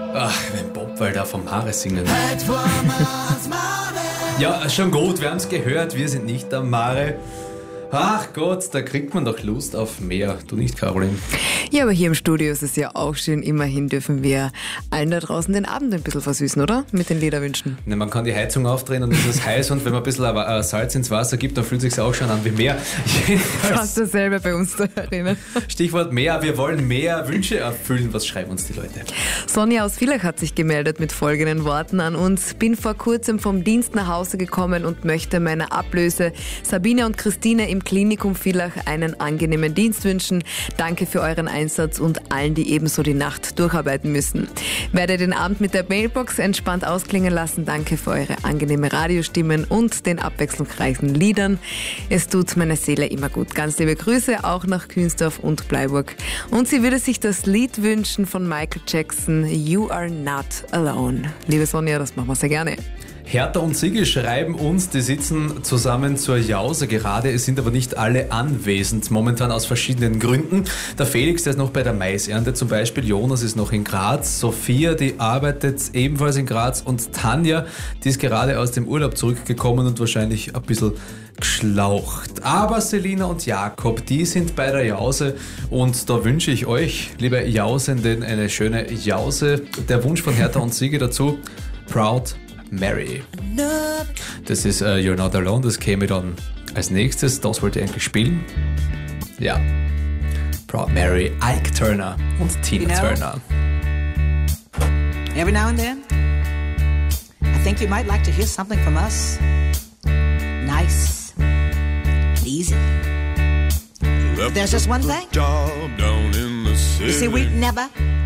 Ach, wenn Bob da vom Mare singen. Ja, schon gut, wir haben es gehört, wir sind nicht am Mare. Ach Gott, da kriegt man doch Lust auf mehr. Du nicht, Caroline? Ja, aber hier im Studio ist es ja auch schön. Immerhin dürfen wir allen da draußen den Abend ein bisschen versüßen, oder? Mit den Liederwünschen. Ne, man kann die Heizung aufdrehen und es ist heiß und wenn man ein bisschen Salz ins Wasser gibt, dann fühlt es sich auch schon an wie Meer. Fast dasselbe bei uns da drinnen. Stichwort Meer, wir wollen mehr Wünsche erfüllen. Was schreiben uns die Leute? Sonja aus Villach hat sich gemeldet mit folgenden Worten an uns. Bin vor kurzem vom Dienst nach Hause gekommen und möchte meiner Ablöse Sabine und Christine im Klinikum Villach einen angenehmen Dienst wünschen. Danke für euren Einsatz und allen, die ebenso die Nacht durcharbeiten müssen. Werde den Abend mit der Mailbox entspannt ausklingen lassen. Danke für eure angenehme Radiostimmen und den abwechslungsreichen Liedern. Es tut meiner Seele immer gut. Ganz liebe Grüße auch nach Künsdorf und Bleiburg. Und sie würde sich das Lied wünschen von Michael Jackson, You Are Not Alone. Liebe Sonja, das machen wir sehr gerne. Hertha und Sigi schreiben uns, die sitzen zusammen zur Jause gerade, es sind aber nicht alle anwesend, momentan aus verschiedenen Gründen. Der Felix, der ist noch bei der Maisernte zum Beispiel, Jonas ist noch in Graz, Sophia, die arbeitet ebenfalls in Graz und Tanja, die ist gerade aus dem Urlaub zurückgekommen und wahrscheinlich ein bisschen geschlaucht. Aber Selina und Jakob, die sind bei der Jause und da wünsche ich euch, liebe Jausenden, eine schöne Jause. Der Wunsch von Hertha und Sigi dazu, Proud Mary. Das ist You're Not Alone, das käme dann als nächstes. Das wollte ich eigentlich spielen. Ja. Proud Mary, Ike Turner und Tina Turner. Every now and then, I think you might like to hear something from us. Nice and easy. But there's just one thing. You see, we never